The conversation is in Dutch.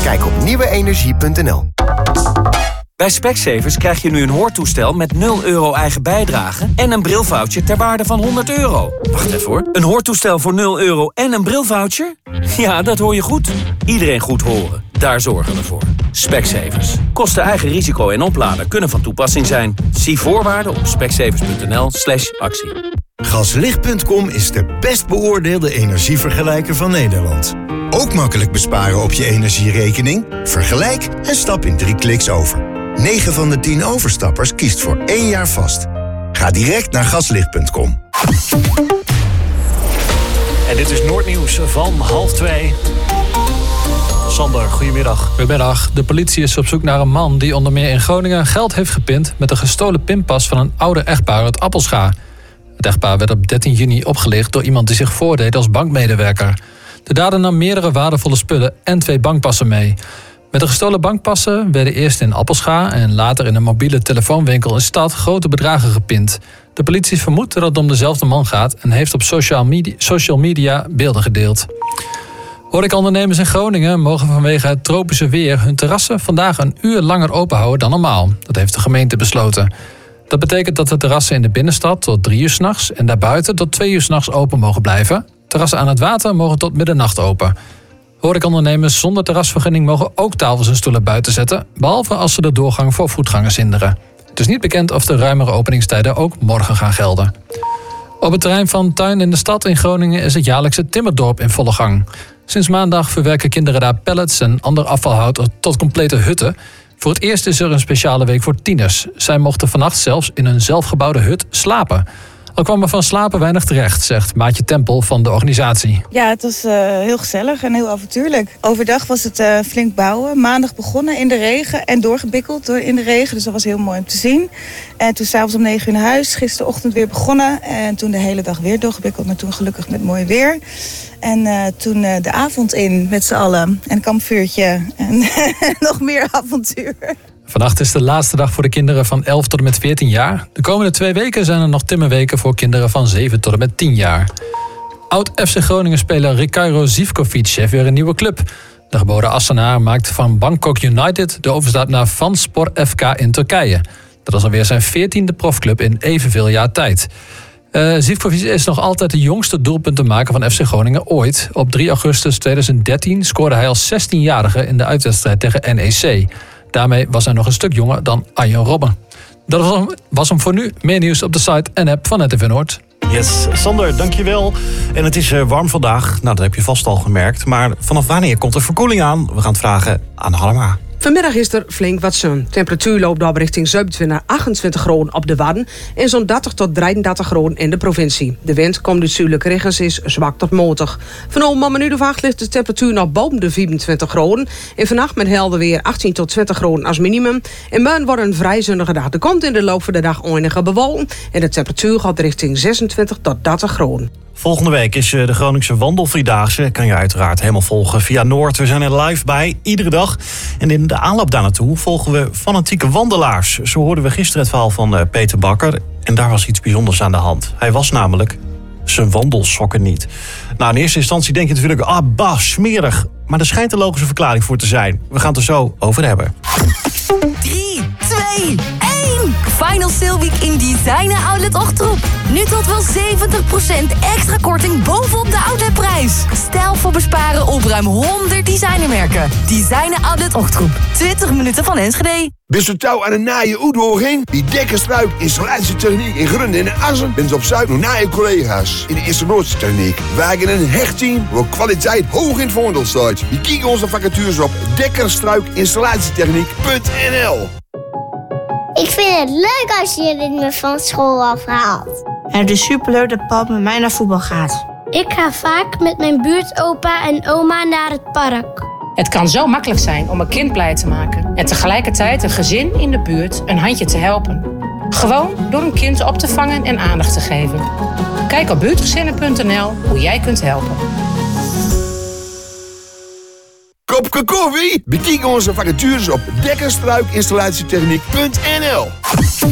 Kijk op nieuweenergie.nl. Bij Specsavers krijg je nu een hoortoestel met €0 eigen bijdrage en een brilvoucher ter waarde van €100. Wacht even hoor. Een hoortoestel voor €0 en een brilvoucher? Ja, dat hoor je goed. Iedereen goed horen. Daar zorgen we voor. Specsavers. Kosten eigen risico en opladen kunnen van toepassing zijn. Zie voorwaarden op specsavers.nl/actie. Gaslicht.com is de best beoordeelde energievergelijker van Nederland. Ook makkelijk besparen op je energierekening? Vergelijk en stap in 3 kliks over. 9 van de 10 overstappers kiest voor 1 jaar vast. Ga direct naar gaslicht.com. En dit is Noordnieuws van 1:30. Sander, goedemiddag. Goedemiddag. De politie is op zoek naar een man die onder meer in Groningen geld heeft gepind met een gestolen pinpas van een ouder echtpaar uit Appelscha. Het echtpaar werd op 13 juni opgelicht door iemand die zich voordeed als bankmedewerker. De dader nam meerdere waardevolle spullen en 2 bankpassen mee. Met de gestolen bankpassen werden eerst in Appelscha en later in een mobiele telefoonwinkel in stad grote bedragen gepind. De politie vermoedt dat het om dezelfde man gaat en heeft op social media beelden gedeeld. Horecaondernemers in Groningen mogen vanwege het tropische weer hun terrassen vandaag een uur langer open houden dan normaal. Dat heeft de gemeente besloten. Dat betekent dat de terrassen in de binnenstad tot 3 uur 's nachts en daarbuiten tot 2 uur 's nachts open mogen blijven. Terrassen aan het water mogen tot middernacht open. Horecaondernemers zonder terrasvergunning mogen ook tafels en stoelen buiten zetten, behalve als ze de doorgang voor voetgangers hinderen. Het is niet bekend of de ruimere openingstijden ook morgen gaan gelden. Op het terrein van Tuin in de Stad in Groningen is het jaarlijkse Timmerdorp in volle gang. Sinds maandag verwerken kinderen daar pallets en ander afvalhout tot complete hutten. Voor het eerst is er een speciale week voor tieners. Zij mochten vannacht zelfs in een zelfgebouwde hut slapen. Al kwam er van slapen weinig terecht, zegt Maatje Tempel van de organisatie. Ja, het was heel gezellig en heel avontuurlijk. Overdag was het flink bouwen. Maandag begonnen in de regen en doorgebikkeld in de regen. Dus dat was heel mooi om te zien. En toen s'avonds om 9 uur naar huis. Gisterochtend weer begonnen. En toen de hele dag weer doorgebikkeld. Maar toen gelukkig met mooi weer. En toen de avond in met z'n allen. En een kampvuurtje. En nog meer avontuur. Vannacht is de laatste dag voor de kinderen van 11 tot en met 14 jaar. De komende 2 weken zijn er nog timmerweken voor kinderen van 7 tot en met 10 jaar. Oud-FC Groningen-speler Ricardo Zivkovic heeft weer een nieuwe club. De geboren Assenaar maakt van Bangkok United de overstap naar Vanspor FK in Turkije. Dat is alweer zijn 14e profclub in evenveel jaar tijd. Zivkovic is nog altijd de jongste doelpuntenmaker van FC Groningen ooit. Op 3 augustus 2013 scoorde hij als 16-jarige in de uitwedstrijd tegen NEC. Daarmee was hij nog een stuk jonger dan Arjen Robben. Dat was hem voor nu. Meer nieuws op de site en app van RTV Noord. Yes, Sander, dankjewel. En het is warm vandaag. Nou, dat heb je vast al gemerkt. Maar vanaf wanneer komt er verkoeling aan? We gaan het vragen aan Halma. Vanmiddag is er flink wat zon. Temperatuur loopt op richting 27 naar 28 graden op de Wadden en zo'n 30 tot 33 graden in de provincie. De wind komt uit zuidelijke regens is zwak tot matig. Vanavond om een minuut of 8 ligt de temperatuur nog boven de 24 graden. En vannacht met helder weer 18 tot 20 graden als minimum. En morgen wordt een vrij zonnige dag. Er komt in de loop van de dag enige bewolking en de temperatuur gaat richting 26 tot 30 graden. Volgende week is de Groningse Wandelvierdaagse. Kan je uiteraard helemaal volgen via Noord. We zijn er live bij, iedere dag. En in de aanloop daar naartoe volgen we fanatieke wandelaars. Zo hoorden we gisteren het verhaal van Peter Bakker. En daar was iets bijzonders aan de hand. Hij was namelijk zijn wandelsokken niet. Nou, in eerste instantie denk je natuurlijk, smerig. Maar er schijnt een logische verklaring voor te zijn. We gaan het er zo over hebben. 3, 2, 1. Final Sale Week in Designer Outlet Ochtroep. Nu tot wel 70% extra korting bovenop de outletprijs. Stijl voor besparen op ruim 100 designermerken. Designer Outlet Ochtroep. 20 minuten van Enschede. Bist du touw aan een naaie uitdaging? Bij Dekkerstruik Installatietechniek in Grunden en Assen bent op zoek naar naaie collega's in de installatietechniek. Wij hebben een hecht team waar kwaliteit hoog in het voordeel staat. Je kijkt onze vacatures op dekkerstruikinstalatietechniek.nl. Ik vind het leuk als je me van school afhaalt. Het is superleuk dat pap met mij naar voetbal gaat. Ik ga vaak met mijn buurtopa en oma naar het park. Het kan zo makkelijk zijn om een kind blij te maken en tegelijkertijd een gezin in de buurt een handje te helpen. Gewoon door een kind op te vangen en aandacht te geven. Kijk op buurtgezinnen.nl hoe jij kunt helpen. Kopje koffie? Bekijk onze vacatures op dekkerstruikinstalatietechniek.nl.